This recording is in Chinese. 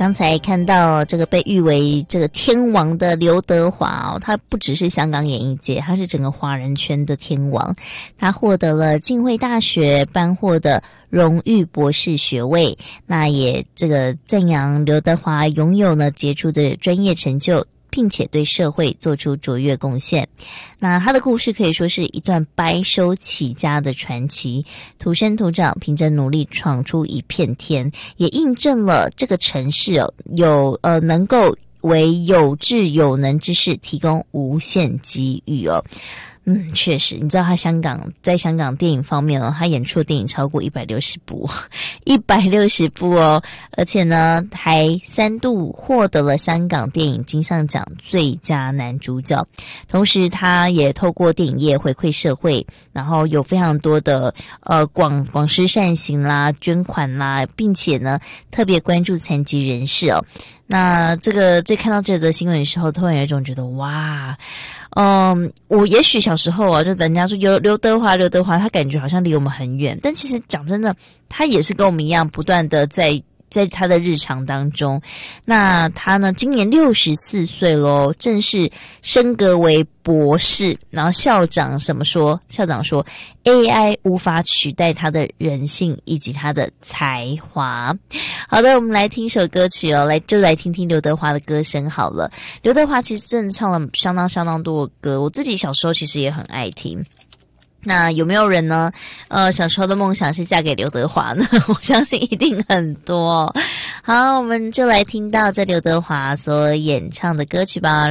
刚才看到这个被誉为这个天王的刘德华哦，他不只是香港演艺界，他是整个华人圈的天王。他获得了浸会大学颁获的荣誉博士学位，那也这个赞扬刘德华拥有了杰出的专业成就，并且对社会做出卓越贡献。那他的故事可以说是一段白手起家的传奇，土生土长，凭着努力闯出一片天，也印证了这个城市能够为有志有能之士提供无限机遇哦。确实，你知道他在香港电影方面他演出的电影超过160部，160部哦，而且呢还3度获得了香港电影金像奖最佳男主角。同时他也透过电影业回馈社会，然后有非常多的广施善行啦、捐款啦，并且呢特别关注残疾人士哦。那在看到这则新闻的时候，突然有一种觉得哇，我也许小时候啊，就人家说刘德华，他感觉好像离我们很远，但其实讲真的，他也是跟我们一样，不断的在他的日常当中。那他呢，今年64岁咯，正式升格为博士。然后校长说 AI 无法取代他的人性以及他的才华。好的，我们来听首歌曲哦，就来听听刘德华的歌声好了。刘德华其实真的唱了相当多的歌，我自己小时候其实也很爱听。那有没有人呢小时候的梦想是嫁给刘德华呢？我相信一定很多。好，我们就来听到这刘德华所演唱的歌曲吧。